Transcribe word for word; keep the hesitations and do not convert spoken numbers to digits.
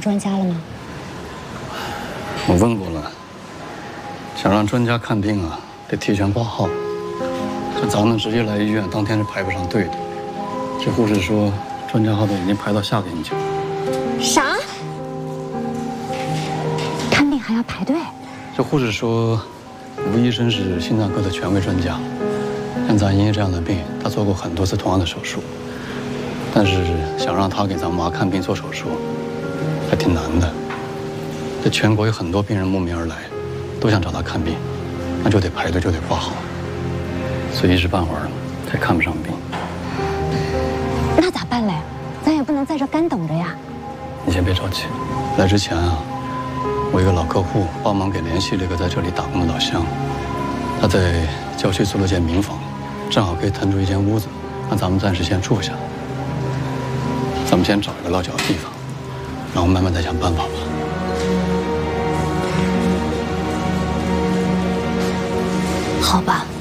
专家了吗？ 我问过了，想让专家看病啊，得提前挂号。这咱们直接来医院，当天是排不上队的。这护士说，专家号都已经排到下个星期了。 啥？看病还要排队？ 这护士说，吴医生是心脏科的权威专家，像咱爷爷这样的病，他做过很多次同样的手术。但是想让他给咱妈看病做手术，还挺难的。这全国有很多病人慕名而来，都想找他看病，那就得排队，就得挂号，所以一时半会儿才看不上病。 那咋办嘞？咱也不能在这干等着呀。 你先别着急，来之前啊，我一个老客户帮忙给联系了一个在这里打工的老乡，他在郊区租了间民房，正好可以腾出一间屋子，让咱们暂时先住下。咱们先找一个落脚的地方，然后慢慢再想办法吧。 好吧。